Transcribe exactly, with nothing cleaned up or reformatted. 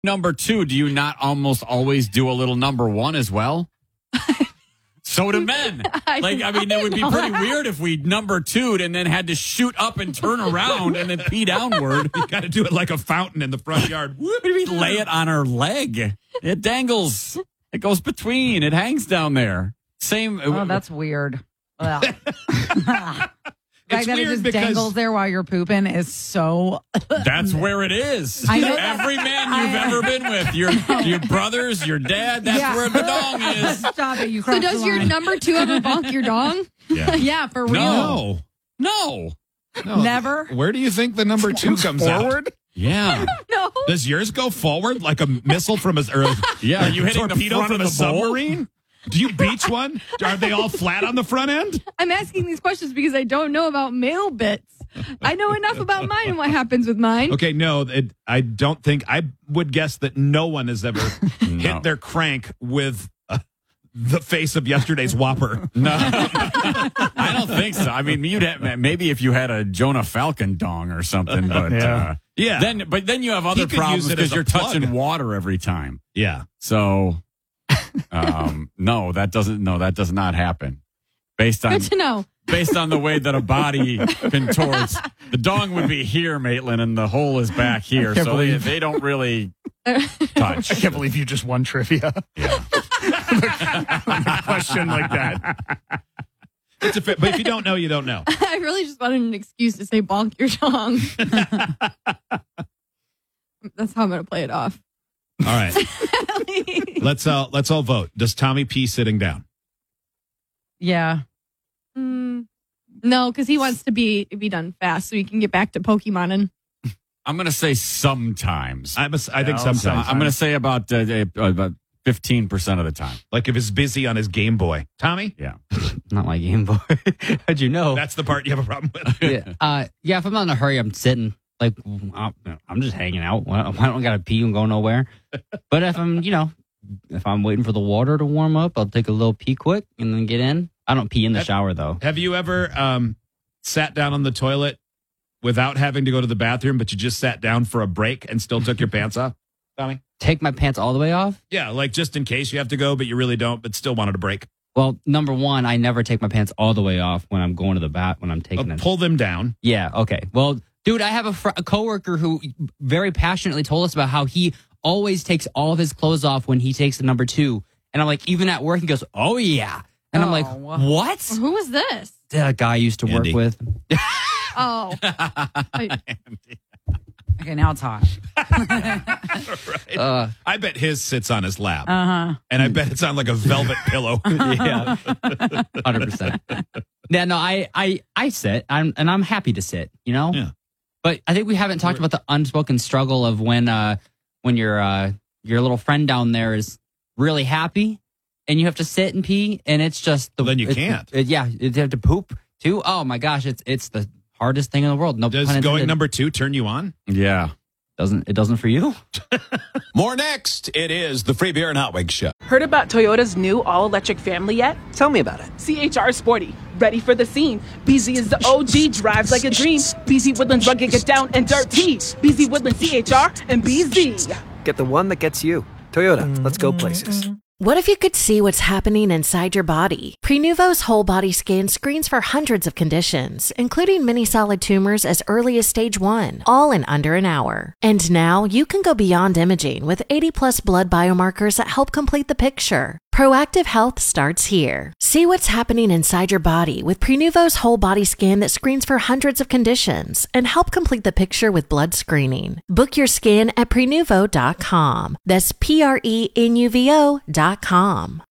number two, do you not almost always do a little number one as well? So do men. I Like, I mean, it would be pretty weird if we number two'd and then had to shoot up and turn around and then pee downward. You got to do it like a fountain in the front yard. We lay it on our leg. It dangles. It goes between. It hangs down there. Same. Oh, that's weird. Well. The It's fact that it weird just because- dangles there while you're pooping is so. That's where it is. I know- Every man you've I- ever been with, your your brothers, your dad, that's Yeah. where the dong is. Stop it! You So crossed does the your line. number two ever bonk your dong? Yeah. Yeah, for real. No. No. No. Never. Where do you think the number two comes Forward? out? Yeah. No. Does yours go forward like a missile from a or Yeah, a you hitting the torpedo front from of a the bowl? submarine? Do you beach one? Are they all flat on the front end? I'm asking these questions because I don't know about male bits. I know enough about mine and what happens with mine. Okay, no, it, I don't think I would guess that no one has ever No. hit their crank with uh, the face of yesterday's Whopper. No. I don't think so. I mean, you'd have, maybe if you had a Jonah Falcon dong or something, but Yeah. uh, Yeah. Then, but then you have other could problems use it as because a you're plug. touching water every time. Yeah. So, um, no, that doesn't. No, that does not happen. Based on Good to know. based on the way that a body contorts, the dong would be here, Maitland, and the hole is back here. can't So they, believe- they don't really touch. I can't believe you just won trivia. Yeah. A question like that. It's a fit, but if you don't know, you don't know. I really just wanted an excuse to say bonk your dong. That's how I'm going to play it off. All right. Let's uh let's all vote. Does Tommy pee sitting down? Yeah. Mm, no, because he wants to be be done fast so he can get back to Pokemonin. I'm going to say sometimes. I'm a, I think Yeah, sometimes. sometimes. I'm going to say about uh, uh, about fifteen percent of the time. Like if he's busy on his Game Boy. Tommy? Yeah. Not my Game Boy. How'd you know? That's the part you have a problem with. yeah. Uh, yeah, if I'm not in a hurry, I'm sitting. Like, I'm I'm just hanging out. I don't got to pee and go nowhere. But if I'm, you know, if I'm waiting for the water to warm up, I'll take a little pee quick and then get in. I don't pee in the Have- shower, though. Have you ever um, sat down on the toilet without having to go to the bathroom, but you just sat down for a break and still took your pants off? Tommy? Take my pants all the way off? Yeah, like just in case you have to go, but you really don't, but still wanted a break. Well, number one, I never take my pants all the way off when I'm going to the bath, when I'm taking Uh, it. pull them down. Yeah, okay. Well, dude, I have a, fr- a coworker who very passionately told us about how he always takes all of his clothes off when he takes the number two. And I'm like, even at work, he goes, oh, yeah. And I'm like, Oh. what? Who was this? That guy I used to Andy. work with. Oh. I- Okay, now it's hot. Right. Uh, I bet his sits on his lap. Uh huh. and I bet it's on like a velvet pillow. yeah, one hundred percent. Yeah, no, I, I, I sit, I'm, and I'm happy to sit, you know? Yeah. But I think we haven't talked about the unspoken struggle of when, uh, when your, uh, your little friend down there is really happy and you have to sit and pee and it's just the, Well, then you it's- can't. it- yeah, you have to poop too. Oh my gosh, it's, it's the hardest thing in the world. No Does pun going intended. number two turn you on? Yeah. doesn't, it doesn't for you? More next. It is the Free Beer and Hot Wings Show. Heard about Toyota's new all-electric family yet? Tell me about it. C H R Sporty, ready for the scene. B Z is the O G, drives like a dream. B Z Woodlands rugged, get down and dirty. B Z Woodlands C H R and B Z. Get the one that gets you. Toyota, let's go places. What if you could see what's happening inside your body? Prenuvo's whole body scan screens for hundreds of conditions, including many solid tumors as early as stage one, all in under an hour. And now you can go beyond imaging with eighty plus blood biomarkers that help complete the picture. Proactive health starts here. See what's happening inside your body with Prenuvo's whole body scan that screens for hundreds of conditions and help complete the picture with blood screening. Book your scan at prenuvo dot com. That's P R E N U V O dot com.